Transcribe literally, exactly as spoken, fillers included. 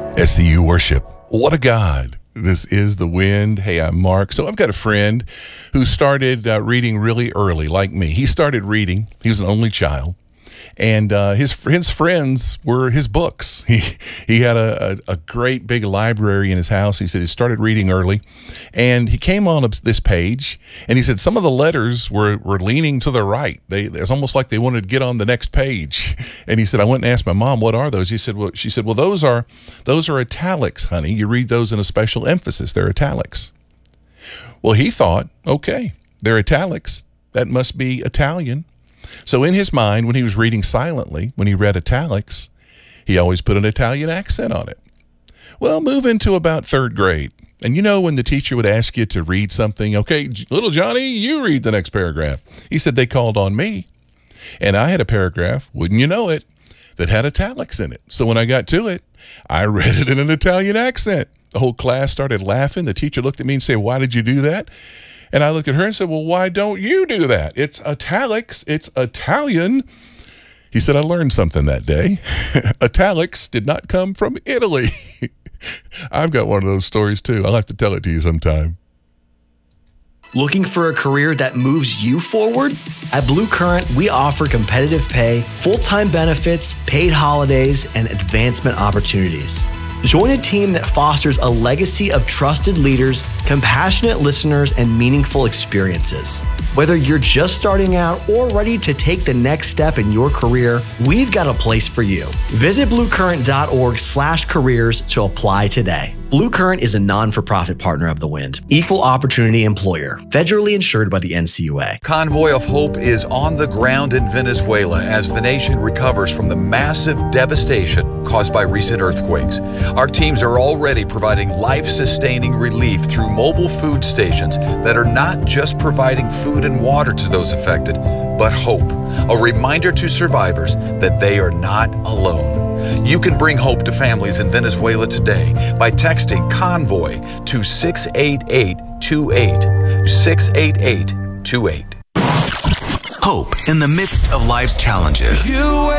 S C U worship. What a God. This is The Wind. Hey, I'm Mark. So I've got a friend who started uh, reading really early, like me. He started reading. He was an only child. And uh, his his friends were his books. He he had a, a, a great big library in his house. He said he started reading early. And he came on this page, and he said some of the letters were, were leaning to the right. They It's almost like they wanted to get on the next page. And he said, I went and asked my mom, what are those? He said, well, she said, well, those are those are italics, honey. You read those in a special emphasis. They're italics. Well, he thought, okay, they're italics. That must be Italian. So in his mind, when he was reading silently, when he read italics, he always put an Italian accent on it. Well, move into about third grade. And you know when the teacher would ask you to read something, okay, little Johnny, you read the next paragraph. He said they called on me. And I had a paragraph, wouldn't you know it, that had italics in it. So when I got to it, I read it in an Italian accent. The whole class started laughing. The teacher looked at me and said, why did you do that? And I looked at her and said, well, why don't you do that? It's italics. It's Italian. He said, I learned something that day. Italics did not come from Italy. I've got one of those stories, too. I'll have to tell it to you sometime. Looking for a career that moves you forward? At Blue Current, we offer competitive pay, full-time benefits, paid holidays, and advancement opportunities. Join a team that fosters a legacy of trusted leaders, compassionate listeners, and meaningful experiences. Whether you're just starting out or ready to take the next step in your career, we've got a place for you. Visit bluecurrent.org slash careers to apply today. Blue Current is a non-for-profit partner of The Wind, equal opportunity employer, federally insured by the N C U A. Convoy of Hope is on the ground in Venezuela as the nation recovers from the massive devastation caused by recent earthquakes. Our teams are already providing life-sustaining relief through mobile food stations that are not just providing food and water to those affected, but hope, a reminder to survivors that they are not alone. You can bring hope to families in Venezuela today by texting Convoy to six eight eight two eight, six eight eight two eight. Hope in the midst of life's challenges. You